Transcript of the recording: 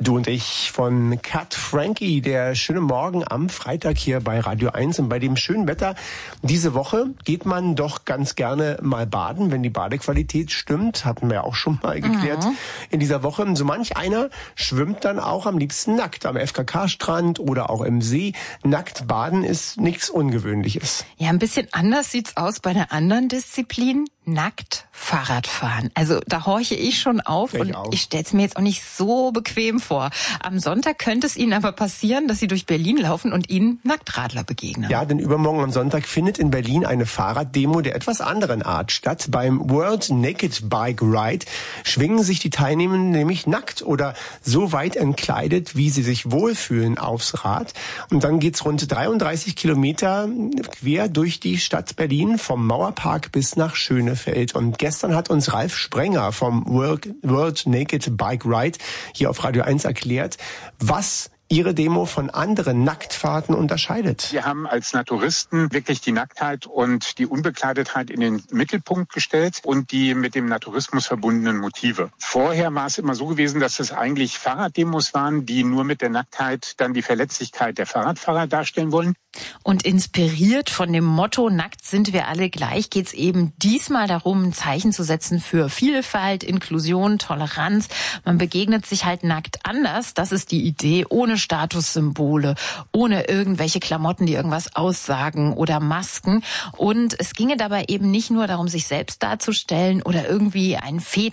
Du und ich von Cat Frankie, der schöne Morgen am Freitag hier bei Radio 1. Und bei dem schönen Wetter diese Woche geht man doch ganz gerne mal baden, wenn die Badequalität stimmt. Hatten wir ja auch schon mal geklärt in dieser Woche. So manch einer schwimmt dann auch am liebsten nackt am FKK-Strand oder auch im See. Nackt baden ist nichts Ungewöhnliches. Ja, ein bisschen anders sieht's aus bei einer anderen Disziplin. Nackt Fahrradfahren. Also da horche ich schon auf und ich stelle es mir jetzt auch nicht so bequem vor. Am Sonntag könnte es Ihnen aber passieren, dass Sie durch Berlin laufen und Ihnen Nacktradler begegnen. Ja, denn übermorgen am Sonntag findet in Berlin eine Fahrraddemo der etwas anderen Art statt. Beim World Naked Bike Ride schwingen sich die Teilnehmenden nämlich nackt oder so weit entkleidet, wie sie sich wohlfühlen, aufs Rad. Und dann geht's rund 33 Kilometer quer durch die Stadt Berlin, vom Mauerpark bis nach Schönefeld. Und gestern hat uns Ralf Sprenger vom World Naked Bike Ride hier auf Radio 1 erklärt, was Ihre Demo von anderen Nacktfahrten unterscheidet. Wir haben als Naturisten wirklich die Nacktheit und die Unbekleidetheit in den Mittelpunkt gestellt und die mit dem Naturismus verbundenen Motive. Vorher war es immer so gewesen, dass es eigentlich Fahrraddemos waren, die nur mit der Nacktheit dann die Verletzlichkeit der Fahrradfahrer darstellen wollen. Und inspiriert von dem Motto "Nackt sind wir alle gleich" geht's eben diesmal darum, ein Zeichen zu setzen für Vielfalt, Inklusion, Toleranz. Man begegnet sich halt nackt anders. Das ist die Idee, ohne Statussymbole, ohne irgendwelche Klamotten, die irgendwas aussagen oder Masken. Und es ginge dabei eben nicht nur darum, sich selbst darzustellen oder irgendwie ein